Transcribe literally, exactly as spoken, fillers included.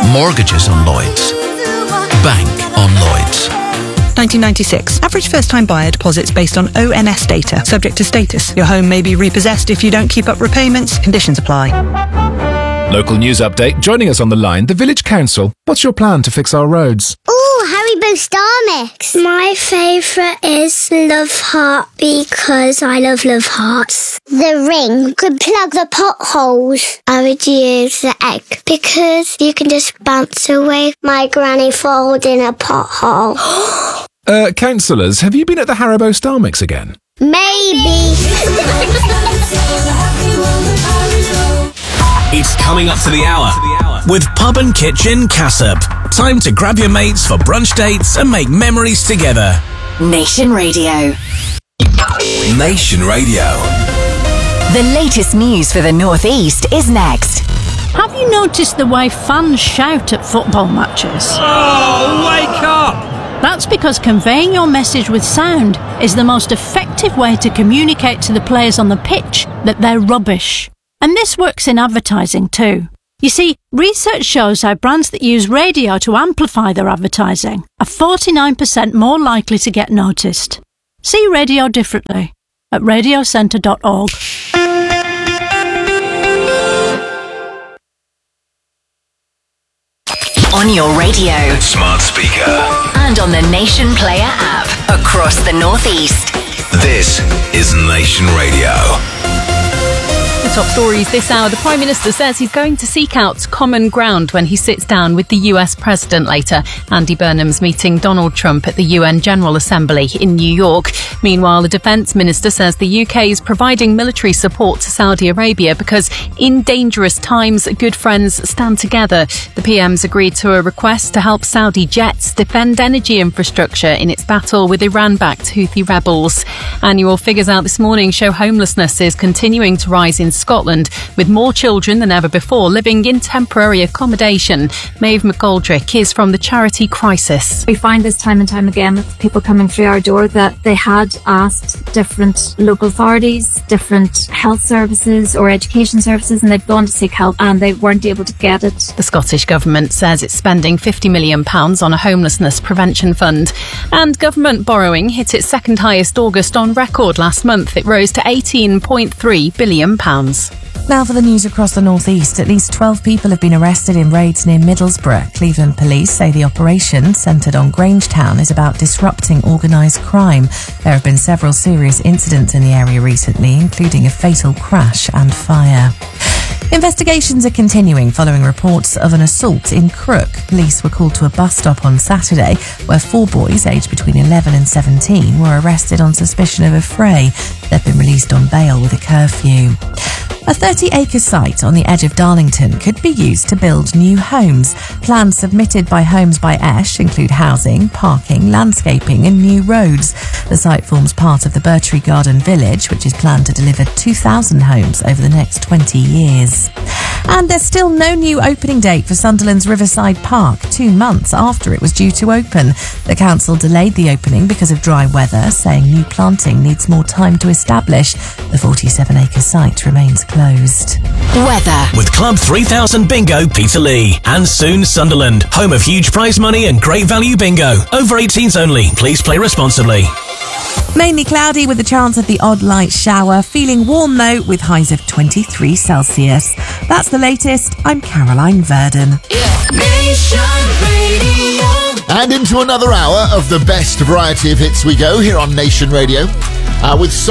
Mortgages on Lloyds. Bank on Lloyds. nineteen ninety-six. Average first-time buyer deposits based on O N S data. Subject to status. Your home may be repossessed if you don't keep up repayments. Conditions apply. Local news update. Joining us on the line, the Village Council. What's your plan to fix our roads? Ooh, Haribo Star Mix. My favourite is Love Heart because I love Love Hearts. The ring could plug the potholes. I would use the egg because you can just bounce away my granny falls in a pothole. Uh, councillors, have you been at the Haribo Star Mix again? Maybe. It's coming up to the hour with Pub and Kitchen Cassop. Time to grab your mates for brunch dates and make memories together. Nation Radio. Nation Radio. The latest news for the North East is next. Have you noticed the way fans shout at football matches? Oh, wake up! That's because conveying your message with sound is the most effective way to communicate to the players on the pitch that they're rubbish. And this works in advertising too. You see, research shows how brands that use radio to amplify their advertising are forty-nine percent more likely to get noticed. See radio differently at radio centre dot org. On your radio, Smart speaker. and on the Nation Player app across the North East. This is Nation Radio. The top stories this hour. The Prime Minister says he's going to seek out common ground when he sits down with the U S President later. Andy Burnham's meeting Donald Trump at the U N General Assembly in New York. Meanwhile, the Defence Minister says the U K is providing military support to Saudi Arabia because in dangerous times, good friends stand together. The P M's agreed to a request to help Saudi jets defend energy infrastructure in its battle with Iran-backed Houthi rebels. Annual figures out this morning show homelessness is continuing to rise in Scotland, with more children than ever before living in temporary accommodation. Maeve McGoldrick is from the charity Crisis. We find this time and time again with people coming through our door that they had asked different local authorities, different health services or education services, and they've gone to seek help and they weren't able to get it. The Scottish Government says it's spending fifty million pounds on a homelessness prevention fund. And government borrowing hit its second highest August on record last month. It rose to eighteen point three billion pounds. Now for the news across the North East. At least twelve people have been arrested in raids near Middlesbrough. Cleveland police say the operation, centred on Grangetown, is about disrupting organised crime. There have been several serious incidents in the area recently, including a fatal crash and fire. Investigations are continuing following reports of an assault in Crook. Police were called to a bus stop on Saturday where four boys aged between eleven and seventeen were arrested on suspicion of a fray. They've been released on bail with a curfew. A thirty-acre site on the edge of Darlington could be used to build new homes. Plans submitted by Homes by Esh include housing, parking, landscaping and new roads. The site forms part of the Bertree Garden Village, which is planned to deliver two thousand homes over the next twenty years. And there's still no new opening date for Sunderland's Riverside Park, two months after it was due to open. The council delayed the opening because of dry weather, saying new planting needs more time to establish. The forty-seven acre site remains closed. Weather. With Club three thousand Bingo Peterlee and soon Sunderland, home of huge prize money and great value bingo. Over eighteens only. Please play responsibly. Mainly cloudy with a chance of the odd light shower. Feeling warm though with highs of twenty-three Celsius. That's the latest. I'm Caroline Verdon. Nation Radio. And into another hour of the best variety of hits we go here on Nation Radio uh, with